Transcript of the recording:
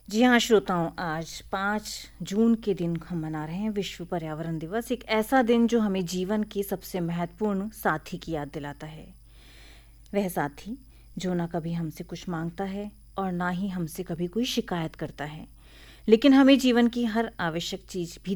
जी हाँ श्रोताओं, आज 5 जून के दिन हम मना रहे हैं विश्व पर्यावरण दिवस। एक ऐसा दिन जो हमें जीवन के सबसे महत्वपूर्ण साथी की याद दिलाता है। वह साथी जो ना कभी हमसे कुछ मांगता है और ना ही हमसे कभी कोई शिकायत करता है, लेकिन हमें जीवन की हर आवश्यक चीज़ भी